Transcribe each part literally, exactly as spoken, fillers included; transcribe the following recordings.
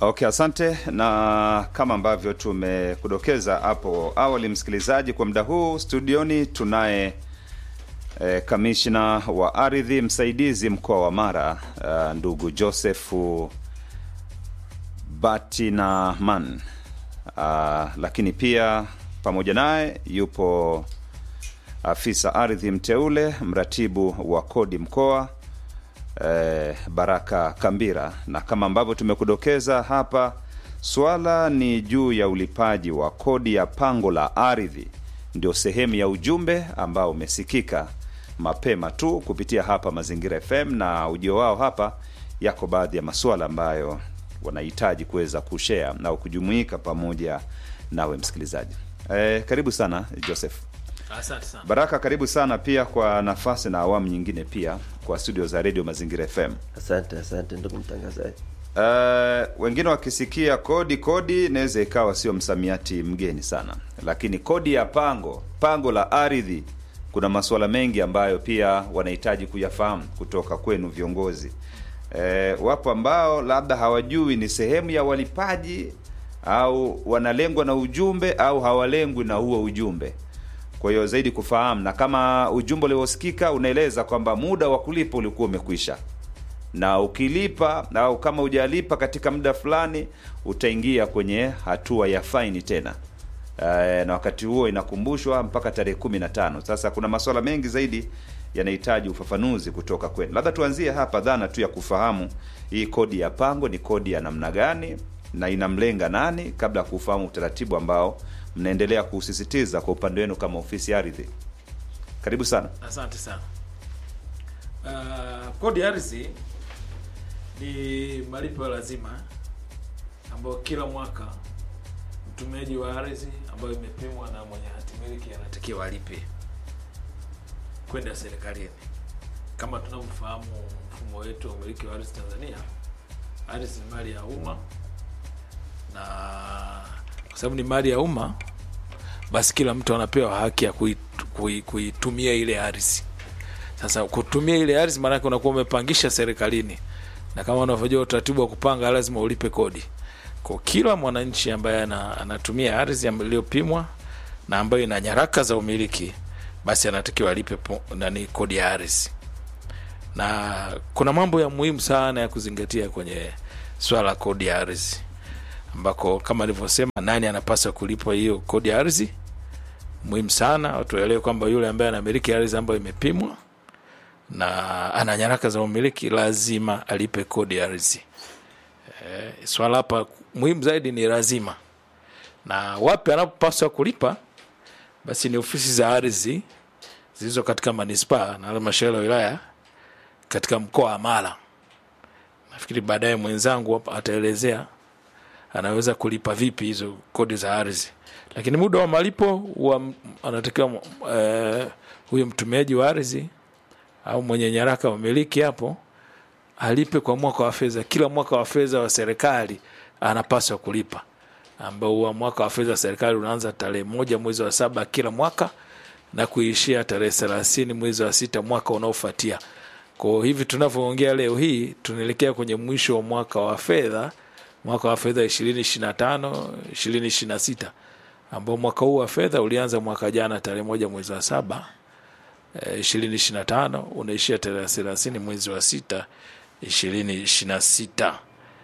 Okay, asante. Na kama ambavyo tumekudokeza hapo awali, msikilizaji, kwa muda huu studioni tunaye e, kamishna wa ardhi msaidizi mkoa wa Mara, uh, ndugu Joseph Batinaman. Uh, lakini pia pamoja naye yupo afisa ardhi mteule mratibu wa kodi mkoa Eh, Baraka Kambira. Na kama ambavyo tumekudokeza hapa, swala ni juu ya ulipaji wa kodi ya pango la ardhi. Ndio sehemu ya ujumbe ambao umesikika mapema tu kupitia hapa Mazingira F M, na ujio wao hapa yako baadhi ya masuala ambayo wanahitaji kuweza kushare na kujumuika pamoja nawe msikilizaji. Eh, karibu sana Joseph. Asante sana. Baraka, karibu sana pia kwa nafasi na awamu nyingine pia kwa studio za Radio Mazingira F M. Asante, asante ndugu mtangazaji. Uh, wengine wakisikia kodi kodi inaweza ikawa sio msamiati mgeni sana, lakini kodi ya pango, pango la ardhi, kuna masuala mengi ambayo pia wanahitaji kuyafahamu kutoka kwenu viongozi. Uh, wapo ambao labda hawajui ni sehemu ya walipaji au wanalengwa na ujumbe au hawalengwi na huo ujumbe. Kwa hiyo zaidi kufahamu, na kama ujumbe uliosikika unaeleza kwamba muda wa kulipa ulikuwa umekwisha, na ukilipa au kama hujalipa katika muda fulani utaingia kwenye hatua ya faini tena. E, na wakati huo inakumbushwa mpaka tarehe kumi na tano. Sasa kuna masuala mengi zaidi yanahitaji ufafanuzi kutoka kwenu. Labda tuanzie hapa dhana tu ya kufahamu hii kodi ya pango ni kodi ya namna gani na inamlenga nani, kabla ya kufahamu utaratibu ambao mnaendelea kusisitiza kwa upande wenu kama ofisi ya ardhi. Karibu sana. Asante sana. Uh, kodi ya ardhi ni malipo lazima ambayo kila mwaka mtumiaji wa ardhi ambayo imepimwa na mwenye hati miliki anatakiwa alipe kwenda serikalini. Kama tunavyofahamu mfumo wetu wa umiliki wa ardhi Tanzania, ardhi ni mali ya umma, na kwa sababu ni mali ya umma, basi kila mtu anapewa haki ya kuitumia kui, kui ile ardhi. Sasa kutumia ile ardhi maana yake unakuwa umepangisha serikalini, na kama unavyojua utaratibu wa kupanga lazima ulipe kodi. Kwa kila mwananchi ambaye anatumia ardhi iliyopimwa na ambayo ina nyaraka za umiliki, basi anatakiwa alipe nani kodi ya ardhi. Na kuna mambo ya muhimu sana ya kuzingatia kwenye swala la kodi ya ardhi, ambako kama nilivyosema, nani anapaswa kulipa hiyo kodi ya ardhi. Muhimu sana watu waelewe kwamba yule ambaye anamiliki ardhi ambayo imepimwa na ana nyaraka za umiliki lazima alipe kodi ya ardhi. E, swala hapa muhimu zaidi ni lazima. Na wapi anapaswa kulipa? Basi ni ofisi za ardhi zilizo katika manispaa na halmashauri ya wilaya katika mkoa wa Mara. Nafikiri baadaye mwenzangu hapa ataelezea anaweza kulipa vipi hizo kodi za ardhi. Lakini muda wa malipo huwa anatakiwa uh, huyo mtumiaji wa ardhi au mwenye nyaraka wa umiliki hapo alipe kwa mwaka wa fedha. Kila mwaka wa fedha wa serikali anapaswa kulipa, ambao huwa mwaka wa fedha wa serikali unaanza tarehe moja mwezi wa saba kila mwaka na kuishia tarehe thelathini mwezi wa sita mwaka unaofuatia. Kwa hivi tunavyoongea leo hii tunaelekea kwenye mwisho wa mwaka wa fedha, mwaka wa fedha ishirini ishirini na tano ishirini ishirini na sita, ambao mwaka huu wa fedha ulianza mwaka jana tarehe moja mwezi wa saba ishirini ishirini na tano unaishia tarehe thelathini mwezi wa sita ishirini ishirini na sita.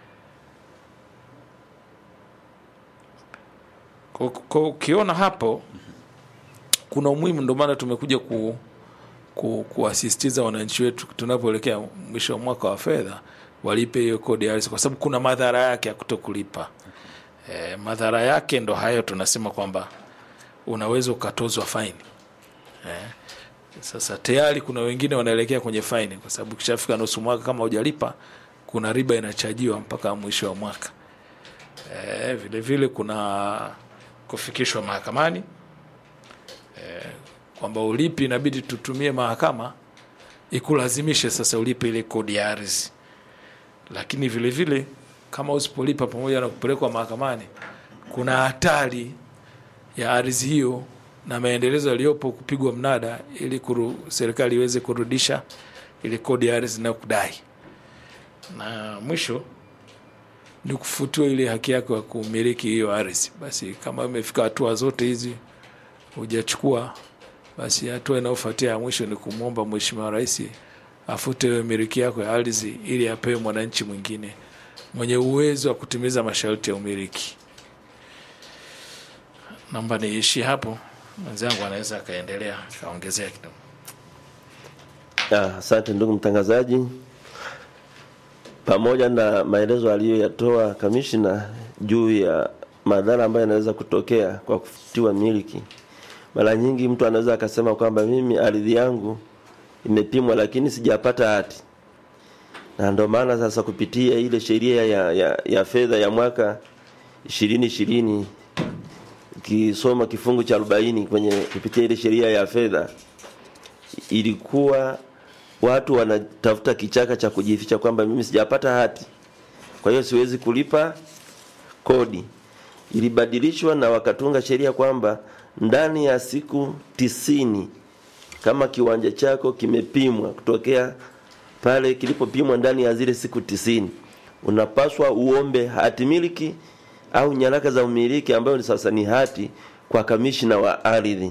Kwa ukiona hapo kuna umuhimu, ndio maana tumekuja ku ku kuasisitiza wananchi wetu tunapoelekea mwisho wa mwaka wa fedha walipe hiyo kodi ya ardhi, kwa sababu kuna madhara yake ya kutokulipa. E, madhara yake ndo hayo tunasema kwamba unaweza ukatozwa faini. E, sasa tayari kuna wengine wanaelekea kwenye faini kwa sababu kishafika nusu mwaka kama hujalipa kuna riba inachajiwa mpaka mwisho wa mwaka. E, vile vile kuna kufikishwa mahakamani. E, kwamba ulipi inabidi tutumie mahakama ikulazimishe sasa ulipe ile kodi ya ardhi. Lakini vile vile kama usipolipa pamoja na kupelekwa mahakamani, kuna hatari ya ardhi hiyo na maendelezo yaliyopo kupigwa mnada ili kuru, serikali iweze kurudisha ile kodi ya ardhi na kudai. Na mwisho ni kufutiwa ile haki yako ya kumiliki hiyo ardhi. Basi kama umefika hatua zote hizi hujachukua, basi hatua inayofuatia ya mwisho ni kumwomba Mheshimiwa Rais afute ile miliki yako ya ardhi ili apewe mwananchi mwingine mwenye uwezo wa kutimiza masharti ya umiliki. Naomba niishi hapo. Mwenzangu anaweza akaendelea kaongezea kidogo. Ah, asante ndugu mtangazaji. Pamoja na maelezo aliyoyatoa kamishna juu ya madhara ambayo yanaweza kutokea kwa kufutiwa miliki. Mara nyingi mtu anaweza akasema kwamba mimi ardhi yangu imepimwa lakini sijapata hati. Na ndio maana sasa kupitia ile sheria ya ya, ya fedha ya mwaka ishirini ishirini kisoma kifungu cha arobaini kwenye kupitia ile sheria ya fedha, ilikuwa watu wanatafuta kichaka cha kujificha kwamba mimi sijapata hati, kwa hiyo siwezi kulipa kodi. Ilibadilishwa na wakatunga sheria kwamba ndani ya siku tisini kama kiwanja chako kimepimwa kutokea pale kilipopimwa ndani ya zile siku tisini, unapaswa uombe hati miliki au nyaraka za umiliki ambayo ni sasa ni hati kwa kamishna wa ardhi.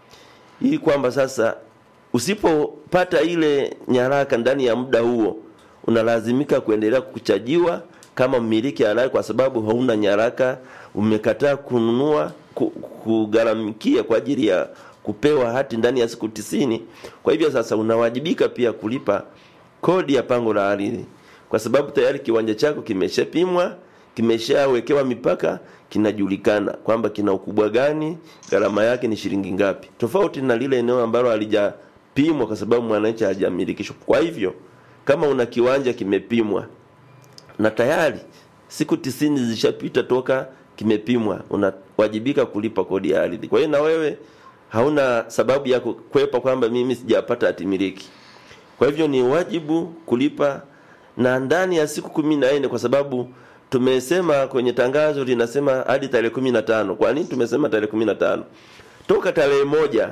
Ili kwamba sasa usipopata ile nyaraka ndani ya muda huo, unalazimika kuendelea kuchajiwa kama mmiliki halali kwa sababu hauna nyaraka, umekataa kununua kugaramikia kwa ajili ya kupewa hati ndani ya siku tisini. Kwa hivyo sasa unawajibika pia kulipa kodi ya pango la ardhi kwa sababu tayari kiwanja chako kimeshapimwa, kimeshawekewa mipaka, kinajulikana kwamba kina ukubwa gani, gharama yake ni shilingi ngapi. Tofauti na lile eneo ambalo halijapimwa kwa sababu mwananchi hajamilikishwa. Kwa hivyo kama una kiwanja kimepimwa na tayari siku tisini zishapita toka kimepimwa, unawajibika kulipa kodi ya ardhi. Kwa hiyo na wewe hauna sababu ya kukwepa kwamba mimi sijapata hati miliki. Kwa hivyo ni wajibu kulipa na ndani ya siku kumi na nne kwa sababu tumesema kwenye tangazo linasema hadi tarehe kumi na tano. Kwa nini tumesema tarehe kumi na tano? Toka tarehe moja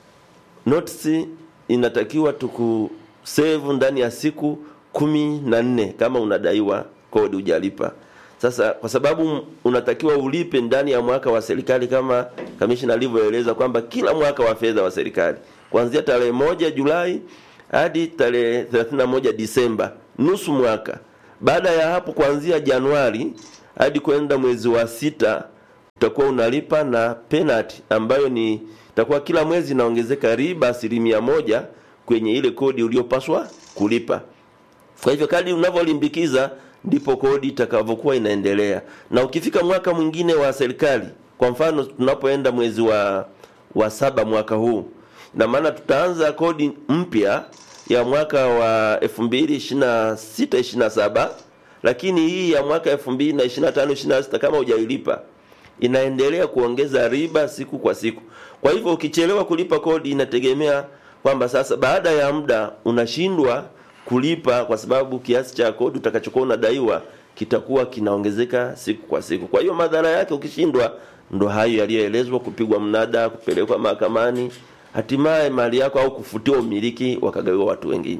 notice inatakiwa tukusave ndani ya siku kumi na nne kama unadaiwa kodi hujalipa. Sasa kwa sababu unatakiwa ulipe ndani ya mwaka wa serikali kama kamishna alivyoeleza kwamba kila mwaka wa fedha wa serikali kuanzia tarehe moja Julai hadi tarehe thelathini na moja Disemba, nusu mwaka. Baada ya hapo kuanzia Januari hadi kwenda mwezi wa sita utakuwa unalipa na penalty ambayo ni itakuwa kila mwezi inaongezeka riba asilimia moja kwenye ile kodi uliyopaswa kulipa. Kwa hivyo kadri unavyolimbikiza ndipo kodi itakavyokuwa inaendelea. Na ukifika mwaka mwingine wa serikali, kwa mfano tunapoenda mwezi wa wa saba mwaka huu, na maana tutaanza kodi mpya ya mwaka wa elfu mbili ishirini na sita ishirini na saba, lakini hii ya mwaka elfu mbili ishirini na tano ishirini na sita kama hujailipa inaendelea kuongeza riba siku kwa siku. Kwa hivyo ukichelewa kulipa kodi inategemea kwamba sasa baada ya muda unashindwa kulipa kwa sababu kiasi cha kodi utakachokuwa unadaiwa kitakuwa kinaongezeka siku kwa siku. Kwa hiyo madhara yake ukishindwa ndo hayo yaliyoelezwa: kupigwa mnada, kupelekwa mahakamani, hatimaye mali yako au kufutiwa umiliki wakagawiwa watu wengine.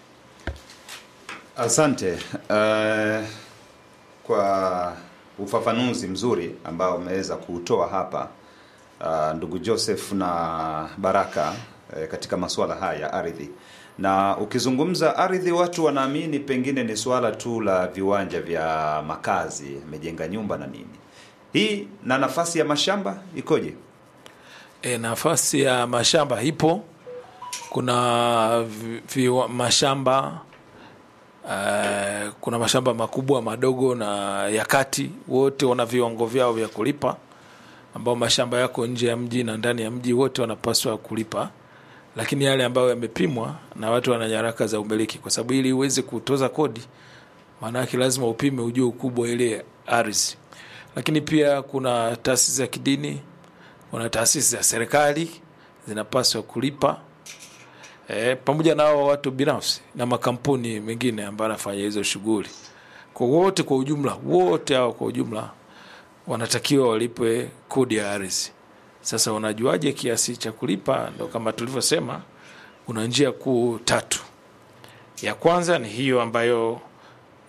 Asante uh, kwa ufafanuzi mzuri ambao umeweza kutoa hapa uh, ndugu Joseph na Baraka uh, katika masuala haya ya ardhi. Na ukizungumza ardhi, watu wanaamini pengine ni swala tu la viwanja vya makazi, amejenga nyumba na nini. Hii na nafasi ya mashamba ikoje? E, nafasi ya mashamba ipo. Kuna vi, vi, mashamba uh, kuna mashamba makubwa, madogo na ya kati, wote wana viwango vyao vya kulipa, ambao mashamba yako nje ya mji na ndani ya mji wote wanapaswa kulipa. Lakini yale ambayo yamepimwa na watu wana nyaraka za umiliki, kwa sababu ili uweze kutoza kodi maana yake lazima upime ujue ukubwa ile ardhi. Lakini pia kuna taasisi za kidini, kuna taasisi za serikali zinapaswa kulipa, e, pamoja na hao watu binafsi na makampuni mengine ambayo yanafanya hizo shughuli. Kwa wote kwa ujumla, wote hao kwa ujumla wanatakiwa walipe kodi ya ardhi. Sasa unajuaje kiasi cha kulipa? Ndio kama tulivyosema, kuna njia kuu tatu. Ya kwanza ni hiyo ambayo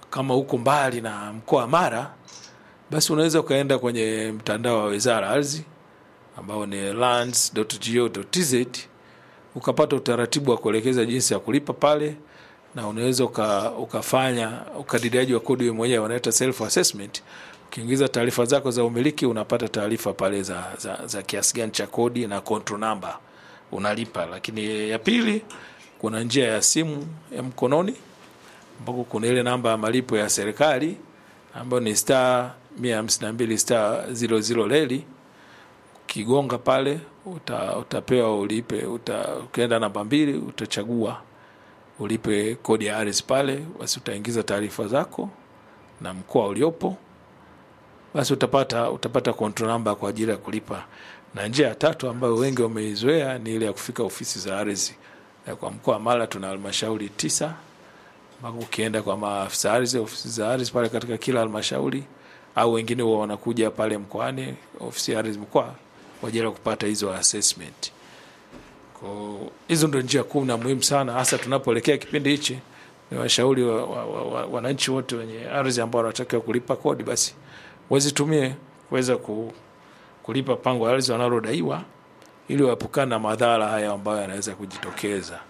kama uko mbali na mkoa Mara, basi unaweza ukaenda kwenye mtandao wa Wizara Ardhi ambao ni lands dot go dot t z, ukapata utaratibu wa kuelekeza jinsi ya kulipa pale, na unaweza uka, ukafanya ukadiriaji wa kodi wewe mwenyewe, wanaita self assessment. Ukiingiza taarifa zako za umiliki unapata taarifa pale za, za, za kiasi gani cha kodi na control number unalipa. Lakini ya pili, kuna njia ya simu ya mkononi ambako kuna ile namba ya malipo ya serikali ambayo ni star mia hamsini na mbili star zero zero leli. Kigonga pale uta, utapewa ulipe, uta, ukienda namba mbili utachagua ulipe kodi ya ardhi pale, basi utaingiza taarifa zako na mkoa uliopo, basi utapata utapata control number kwa ajili ya kulipa. Na njia ya tatu ambayo wengi wameizoea ni ile ya kufika ofisi za ardhi. Kwa mkoa wa Mara tuna halmashauri tisa, ambako ukienda kwa maafisa ardhi, ofisi za ardhi pale katika kila halmashauri, au wengine wao wanakuja pale mkoani ofisi ya ardhi mkoa kwa ajili ya kupata hizo assessment. Kwa hizo ndio njia kuu na muhimu sana, hasa tunapoelekea kipindi hichi. Ni washauri wa, wa, wa, wa, wananchi wote wenye ardhi ambao wanataka kulipa kodi, basi wazitumie kuweza ku, kulipa pango ardhi wanalodaiwa, ili waepukane na madhara haya ambayo yanaweza kujitokeza.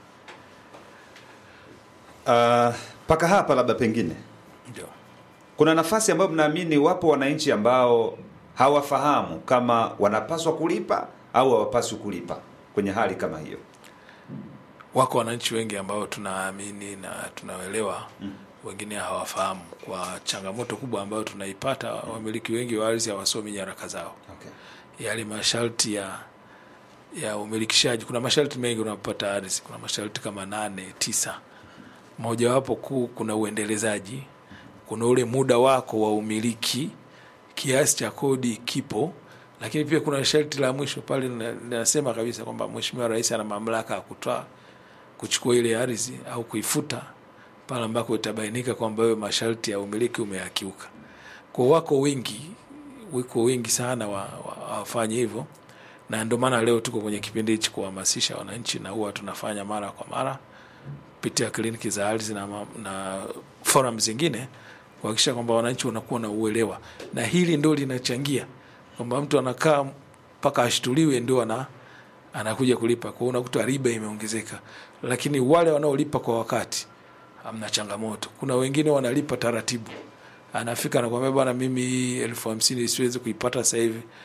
Uh, paka hapa labda pengine Ndio. kuna nafasi ambayo mnaamini wapo wananchi ambao hawafahamu kama wanapaswa kulipa au hawapaswi kulipa kwenye hali kama hiyo? Wako wananchi wengi ambao tunaamini na tunaelewa, mm. wengine hawafahamu kwa changamoto kubwa ambayo tunaipata. Wamiliki wengi wa ardhi hawasomi nyaraka zao. Okay. Yale masharti ya ya umilikishaji, kuna masharti mengi unapata ardhi, kuna masharti kama nane, tisa. Moja wapo kuu, kuna uendelezaji, kuna ule muda wako wa umiliki, kiasi cha kodi kipo, lakini pia kuna sharti la mwisho pale linasema kabisa kwamba Mheshimiwa Rais ana mamlaka ya kutoa kuchukua ile ardhi au kuifuta pale ambako itabainika kwamba wewe masharti ya umiliki umeyakiuka. Kwa wako wengi, wiko wengi sana wafanye wa, wa hivyo, na ndio maana leo tuko kwenye kipindi hichi kuhamasisha wananchi, na huwa tunafanya mara kwa mara kupitia kliniki za ardhi na, na forum zingine kuhakikisha kwamba wananchi wanakuwa na uelewa. Na hili ndio linachangia kwamba mtu anakaa mpaka ashtuliwe ndio ana anakuja kulipa. Kwa unakuta riba imeongezeka, lakini wale wanaolipa kwa wakati hamna changamoto. Kuna wengine wanalipa taratibu, anafika na kwambia bwana, mimi elfu hamsini siwezi kuipata sasa hivi,